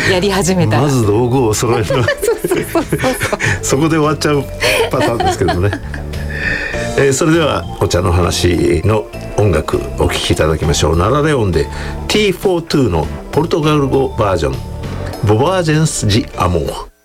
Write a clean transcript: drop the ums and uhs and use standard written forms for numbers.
やり始めたらまず道具を揃えるそこで終わっちゃうパターンですけどねそれではお茶の話の音楽お聴きいただきましょう。ナラレオンで T42 のポルトガル語バージョンボバージェンス・ジ・アモー。